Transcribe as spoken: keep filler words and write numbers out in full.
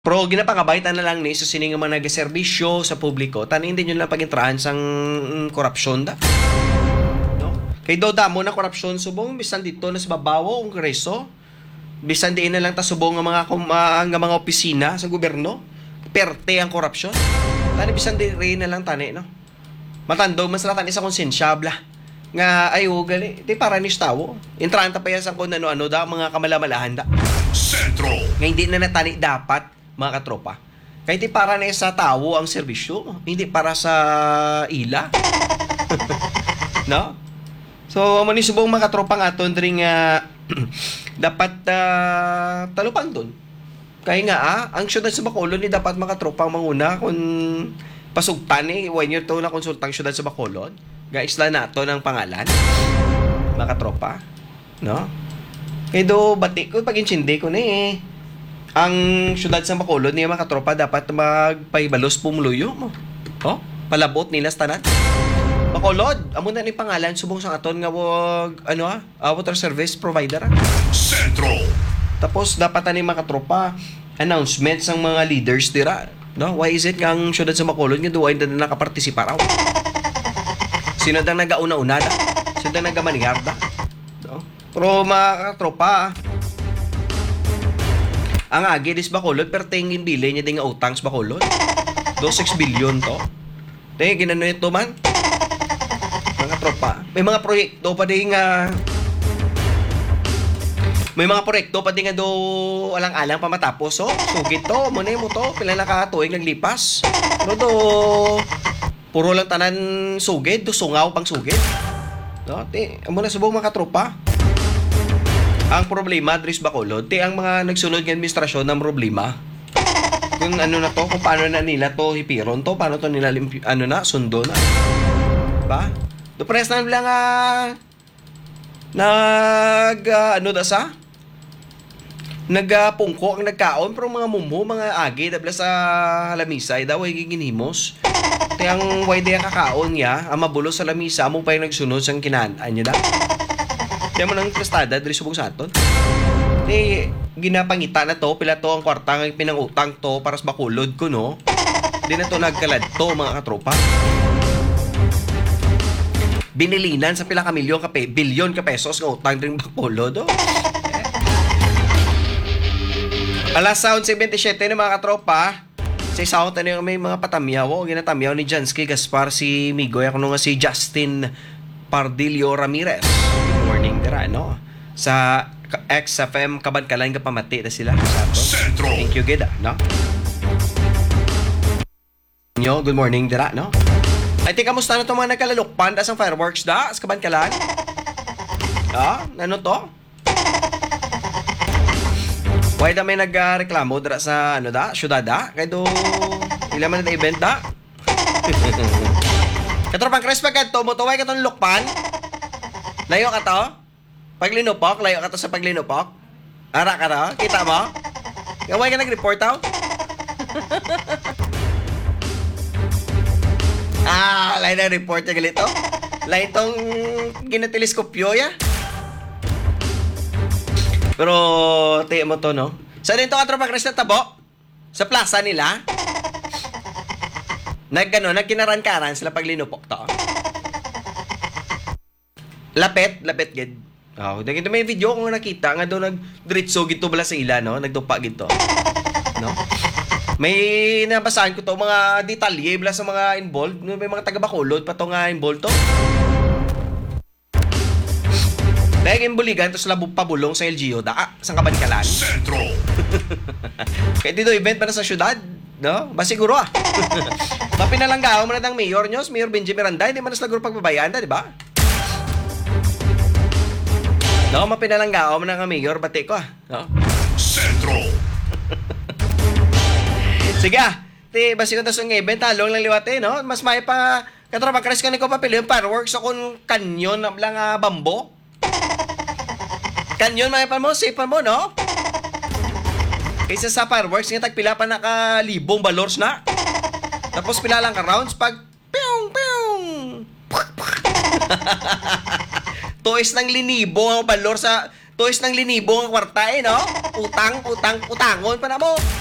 Pero ginapangabaitan na lang ni sa sining mga nagaserbisyo sa publiko, tanin din yun lang pagintrahan sang korupsyon da. No? Kay do damo na korupsyon subong bisan dito na sa babawo ang Kongreso. Bisan diin na lang ta subong nga mga kum, uh, nga mga opisina sa gobyerno. Perte ang korupsyon. Tani bisan di rin na lang tani no. Matandog mas ratan isa konsensyabla nga ay gali di para ni tawo. Intranta pa yan sa kung ano-ano da mga kamalamalahan da. Sentro. Nga hindi na natani dapat mga katropa. Kaya hindi para na sa tao ang serbisyo, hindi para sa ila. No? So, mani subong mga katropa nga aton ring uh, dapat uh, talupang doon. Kaya nga ah, ang syudad sa Bacolod ni dapat mga katropa manguna kung pasugtan eh, one year to na konsultang syudad sa Bacolod. Guys, la nato ng pangalan. Mga katropa. No? Kaya do, batik ko, pag-insindi ko na eh. Ang syudad sa Bacolod niya mga katropa dapat magpaibalos pumuluyo mo. Oh, palabot nila sa tanan. Bacolod, amo na ni pangalan subong sa aton nga wag ano ah, uh, water service provider. Ah. Sentro. Tapos dapat ani mga katropa announcements ng mga leaders dira, no? Why is it nga ang syudad sa Bacolod nga duay na nakapartisipar raw? Sino dang nagauna-una da? Sino dang nagamanihar da? No? Pero mga katropa, ang agi dis Bacolod pertingin bili niya ding utang sa Bacolod. twenty-six billion to. Tay ginano ito man. Mga tropa, may mga proyekto pa ding uh, may mga proyekto pa ding nga do alang-alang pa matapos oh. Sugit to, mo mo to, pila na ka tuig naglipas. No do puro lang tanan sugid, do sungaw pang sugid. No, ti amo na subong mga tropa. Ang problema dris Bacolod, ti ang mga nagsunod ng administrasyon ng problema. Kung ano na to, kung paano na nila to hipiron to, paano to nila limpi, ano na, sundo na. Ba? Do press na lang ah, nag uh, ano da sa? Nagpungko ang nagkaon pero mga mumho, mga agi dabla sa lamisa daw ay giginhimos. Ti ang way day kakaon niya, ang mabulos sa lamisa mo pa yung nagsunod sang kinaan niya da. Kaya mo nang prestada diri subong sa aton. Di ginapangita na to, pila to ang kwarta nga pinangutang to para sa Bacolod ko no. Di na to nagkalad to mga katropa. Binilinan sa pila ka milyon ka pe, bilyon ka pesos nga utang diri Bacolod oh. Eh. Alas sound seventy-seven na mga katropa. Sa sound ano may mga patamyaw oh, ginatamyaw ni Jansky Gaspar si Migoy ako nga si Justin Pardillo Ramirez. Good morning dira no. Sa X F M Kabangkalan ka pamati na sila sa ato. Thank you gid no. Nyo, good morning dira no. Ay ti kamusta na to mga nagkalalukpan da sang fireworks da sa Kabangkalan? Ah, ano to? Why da may nagreklamo dira sa ano da, syudad da? Kay do ila man na event da. Katropang Chris pagkat to mo to way katong lukpan. Layo ka to? Paglinupok, layo ka to sa paglinupok. Ara ka to? Kita mo? Gaway ka nag-report out? Ah, lain na report na galito. Lain tong ginateleskopyo ya. Pero, tiyan mo to, no? Saan din to katropang Chris na tabo? Sa plaza nila? Nagano, nagkinaran-karan sila paglinupok to. Lapet, lapet gid. Oh, dagito may video ko nga nakita nga do nagdiretso gito bala sa ila no, nagdupa gito. No? May nabasahan ko to mga detalye bala sa mga involved, may mga taga Bacolod pa to nga involved to. Dahil imbuligan to sila pabulong sa L G U da, ah, sa Kabangkalan. Sentro. Kaya dito event pa na sa syudad, no? Ba siguro ah. Mapinalanggaw mo na ng mayor nyo, Mayor Benji Miranda, hindi man na sila guro pagbabayaan na, di ba? No, mapinalanggaw mo na ng mayor, bati ko ah. No? Sentro. Sige ah, ti, basi ko tasong event, talong lang liwate, no? Mas may pa, katropa, kares ka ni ko papili yung fireworks akong kanyon na lang uh, bambo. Kanyon, may pa mo, safe pa mo, no? Kaysa sa fireworks, nga tagpila pa nakalibong balors na. Tapos pila lang ka rounds pag peong peong. Toys ng linibo ang balor sa toys ng linibo ang kwarta eh no? Utang, utang, utangon pa na mo.